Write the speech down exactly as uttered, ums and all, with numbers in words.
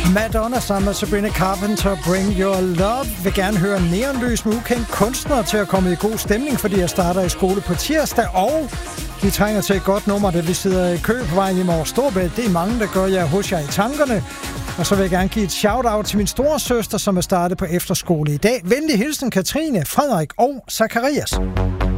Madonna sammen med Sabrina Carpenter, Bring Your Love, vil gerne høre Neonlys med ukendt kunstnere til at komme i god stemning, fordi jeg starter i skole på tirsdag, og de trænger til et godt nummer, da vi sidder i kø på vej hjem over Storbælt. Det er mange, der gør jer hos jer i tankerne. Og så vil jeg gerne give et shout-out til min store søster, som er startet på efterskole i dag. Venlig hilsen Katrine, Frederik og Zacharias.